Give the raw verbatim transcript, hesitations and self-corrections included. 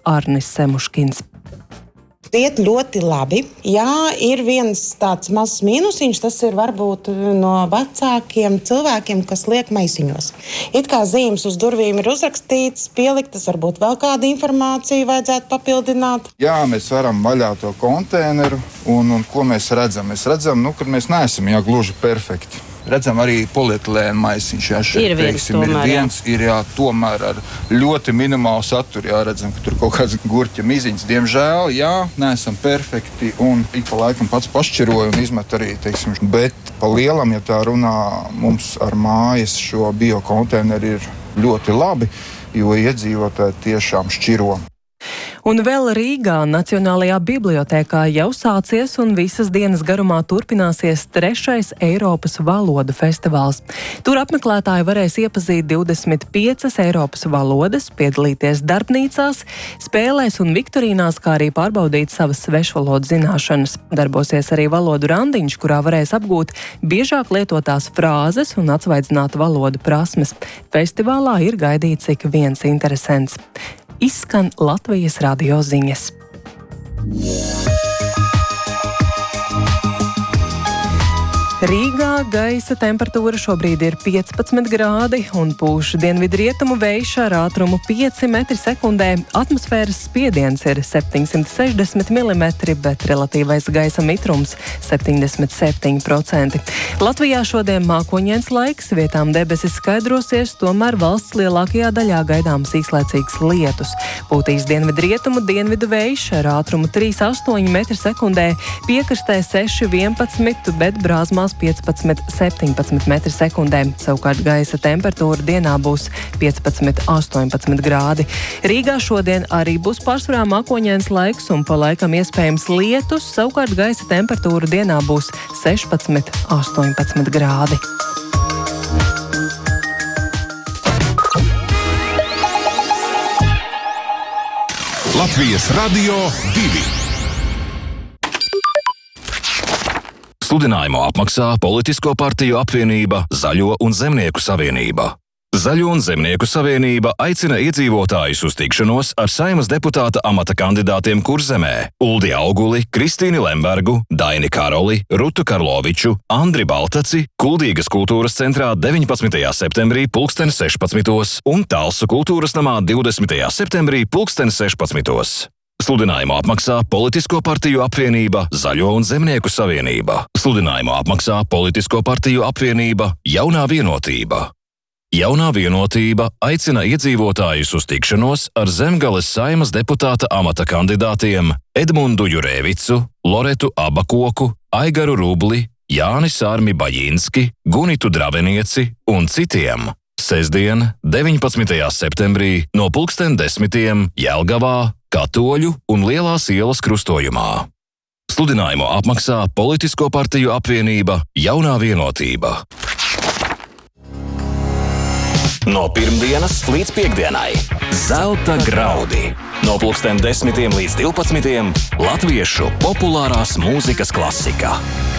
Arnis Semuškins. Iet ļoti labi. Jā, ir viens tāds mazs mīnusiņš, tas ir varbūt no vecākiem cilvēkiem, kas liek maisiņos. It kā zīmes uz durvīm ir uzrakstītas, pieliktas, varbūt vēl kādu informāciju vajadzētu papildināt. Jā, mēs varam vaļā to konteineru, un, un ko mēs redzam? Mēs redzam, nu, ka mēs neesam jā, gluži perfekti. Redzam arī polietilēna maisiņš, jā, šeit, ir viens, teiksim, tomēr, ir viens, jā. ir jā, tomēr ar ļoti minimālu saturu, jā, redzam, ka tur kaut kāds gurķa miziņas, diemžēl, jā, neesam perfekti, un ik pa laikam pats pašķiroju un izmet arī, teiksim, bet pa lielam, ja tā runā, mums ar mājas šo biokonteineru ir ļoti labi, jo iedzīvotāji tiešām šķiro. Un vēl Rīgā Nacionālajā bibliotēkā jau sācies un visas dienas garumā turpināsies trešais Eiropas valodu festivāls. Tur apmeklētāji varēs iepazīt divdesmit piecas Eiropas valodas, piedalīties darbnīcās, spēlēs un viktorīnās, kā arī pārbaudīt savas svešvalodu zināšanas. Darbosies arī valodu randiņš, kurā varēs apgūt biežāk lietotās frāzes un atsvaidzināt valodu prasmes. Festivālā ir gaidīts ik viens interesants. Izskan Latvijas radio ziņas. Rīgā gaisa temperatūra šobrīd ir piecpadsmit grādi un pūš dienvidrietumu vējš ar ātrumu pieci metri sekundē. Atmosfēras spiediens ir septiņsimt sešdesmit milimetri, bet relatīvais gaisa mitrums septiņdesmit septiņi procenti. Latvijā šodien mākoņains laiks, vietām debesis skaidrosies, tomēr valsts lielākajā daļā gaidāms īslaicīgs lietus. Pūtīs dienvidrietumu dienvidu vējš ar ātrumu trīs astoņi metri sekundē, piekrastē seši vienpadsmit, bet brāzmās piecpadsmit septiņpadsmit metri sekundē. Savukārt gaisa temperatūra dienā būs piecpadsmit astoņpadsmit grādi. Rīgā šodien arī būs pārsvarā mākoņains laiks un pa laikam iespējams lietus, savukārt gaisa temperatūra dienā būs sešpadsmit astoņpadsmit grādi. Latvijas radio divi. Sludinājumu apmaksā Politisko partiju apvienība Zaļo un Zemnieku savienība. Zaļo un Zemnieku savienība aicina iedzīvotājus uz tikšanos ar Saeimas deputāta amata kandidātiem Kurzemē Uldi Auguli, Kristīni Lembergu, Daini Karoli, Rutu Karloviču, Andri Baltaci, Kuldīgas kultūras centrā deviņpadsmitajā septembrī pulksten sešpadsmitos un Talsu kultūras namā divdesmitajā septembrī pulksten sešpadsmitos. Sludinājumu apmaksā Politisko partiju apvienība Zaļo un Zemnieku savienība. Sludinājumu apmaksā Politisko partiju apvienība Jaunā vienotība. Jaunā vienotība aicina iedzīvotājus uz tikšanos ar Zemgales Saeimas deputāta amata kandidātiem Edmundu Jurēvicu, Loretu Abakoku, Aigaru Rubli, Jāni Sārmi Bajinski, Gunitu Dravenieci un citiem. Sestdien, deviņpadsmitajā septembrī no pulksten desmitiem Jelgavā, Katoļu un Lielās ielas krustojumā. Sludinājumu apmaksā Politisko partiju apvienība Jaunā vienotība. No pirmdienas līdz piekdienai Zelta graudi. No pulksten desmitiem līdz divpadsmitiem latviešu populārās mūzikas klasika.